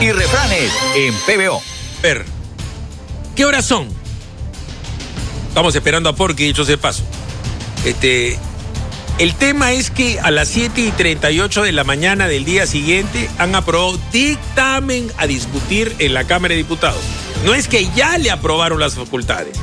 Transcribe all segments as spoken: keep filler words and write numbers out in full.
y refranes en P B O. Ver, ¿qué horas son? Estamos esperando a Porky, dicho sea de paso. Este, el tema es que a las siete y treinta y ocho de la mañana del día siguiente han aprobado dictamen a discutir en la Cámara de Diputados. No es que ya le aprobaron las facultades.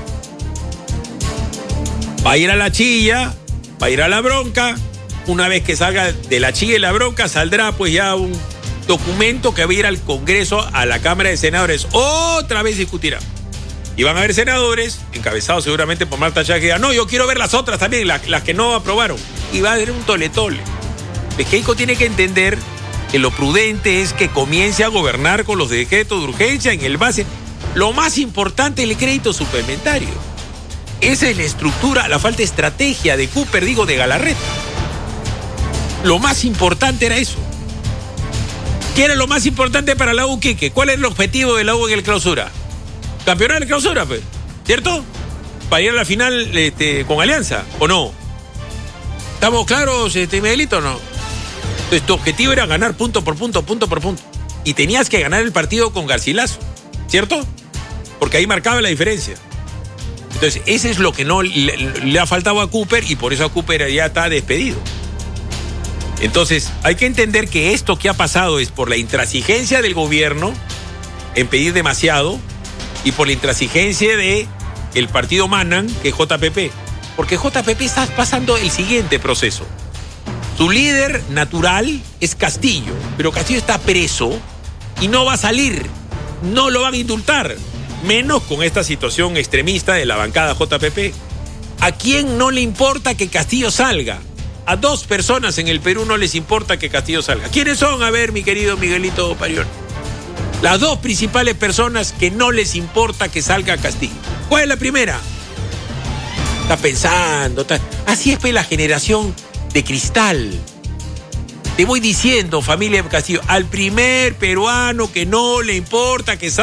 Va a ir a la chilla, va a ir a la bronca. Una vez que salga de la chilla y la bronca, saldrá pues ya un documento que va a ir al Congreso, a la Cámara de Senadores. Otra vez discutirá. Y van a haber senadores, encabezados seguramente por Marta Chávez, que digan, no, yo quiero ver las otras también, las, las que no aprobaron. Y va a haber un tole-tole. Keiko tiene que entender que lo prudente es que comience a gobernar con los decretos de urgencia en el base. Lo más importante es el crédito suplementario. Esa es la estructura, la falta de estrategia de Cooper, digo, de Galarreta. Lo más importante era eso. ¿Qué era lo más importante para la U, Quique? ¿Cuál es el objetivo de la U en el clausura? Campeonato de clausura, pues, ¿cierto? Para ir a la final este, con Alianza, ¿o no? ¿Estamos claros, este, Miguelito, o no? Entonces, tu objetivo era ganar punto por punto, punto por punto. Y tenías que ganar el partido con Garcilaso, ¿cierto? Porque ahí marcaba la diferencia. Entonces, ese es lo que no le, le ha faltado a Cooper y por eso a Cooper ya está despedido. Entonces, hay que entender que esto que ha pasado es por la intransigencia del gobierno en pedir demasiado y por la intransigencia de el partido Manan, que es J P P. Porque J P P está pasando el siguiente proceso. Su líder natural es Castillo, pero Castillo está preso y no va a salir. No lo van a indultar, menos con esta situación extremista de la bancada J P P. ¿A quién no le importa que Castillo salga? A dos personas en el Perú no les importa que Castillo salga. ¿Quiénes son? A ver, mi querido Miguelito Parión. Las dos principales personas que no les importa que salga Castillo. ¿Cuál es la primera? Está pensando. Está... Así es pues la generación de cristal. Te voy diciendo, familia Castillo, al primer peruano que no le importa que salga